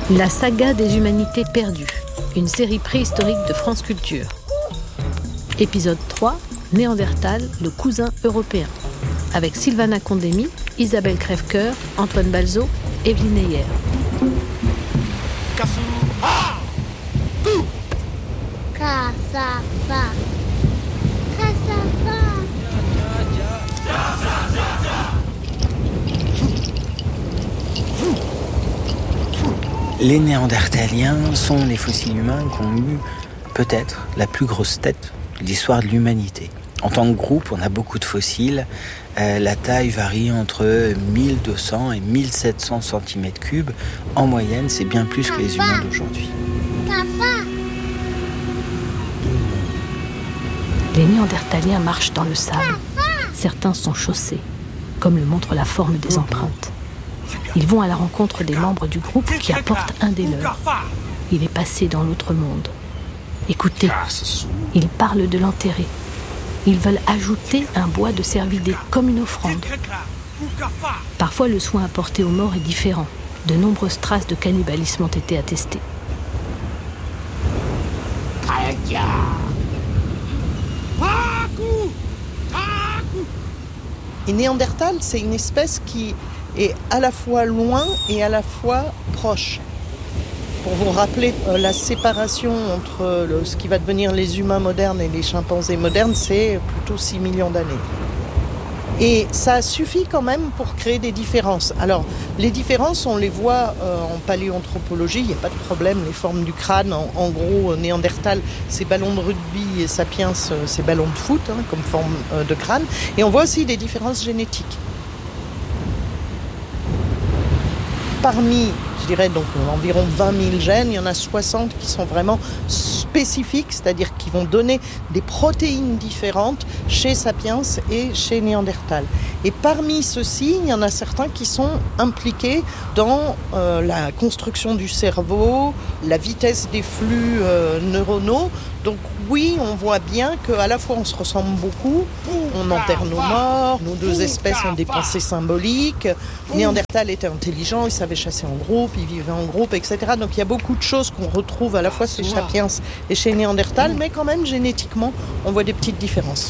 La saga des humanités perdues, une série préhistorique de France Culture. Épisode 3, Néandertal, le cousin européen. Avec Sylvana Condémy, Isabelle Crèvecoeur, Antoine Balzo, Evelyne Heyer. Les Néandertaliens sont les fossiles humains qui ont eu peut-être la plus grosse tête de l'histoire de l'humanité. En tant que groupe, on a beaucoup de fossiles. La taille varie entre 1200 et 1700 cm3. En moyenne, c'est bien plus que les humains d'aujourd'hui. Les Néandertaliens marchent dans le sable. Certains sont chaussés, comme le montre la forme des empreintes. Ils vont à la rencontre des membres du groupe qui apportent un des leurs. Il est passé dans l'autre monde. Écoutez, ils parlent de l'enterrer. Ils veulent ajouter un bois de cervidé comme une offrande. Parfois, le soin apporté aux morts est différent. De nombreuses traces de cannibalisme ont été attestées. Et Néandertal, c'est une espèce qui est à la fois loin et à la fois proche. Pour vous rappeler, la séparation entre ce qui va devenir les humains modernes et les chimpanzés modernes, c'est plutôt 6 millions d'années. Et ça suffit quand même pour créer des différences. Alors, les différences, on les voit en paléoanthropologie, il n'y a pas de problème. Les formes du crâne, en gros, Néandertal, c'est ballon de rugby et Sapiens, c'est ballon de foot, comme forme de crâne. Et on voit aussi des différences génétiques. Parmi, je dirais, donc environ 20 000 gènes, il y en a 60 qui sont vraiment spécifiques, c'est-à-dire qui vont donner des protéines différentes chez Sapiens et chez Néandertal. Et parmi ceux-ci, il y en a certains qui sont impliqués dans la construction du cerveau, la vitesse des flux neuronaux. Donc oui, on voit bien qu'à la fois on se ressemble beaucoup, on enterre nos morts, nos deux espèces ont des pensées symboliques. Néandertal était intelligent, il savait chasser en groupe, il vivait en groupe, etc. Donc il y a beaucoup de choses qu'on retrouve à la fois chez Sapiens et chez Néandertal, mais quand même génétiquement, on voit des petites différences.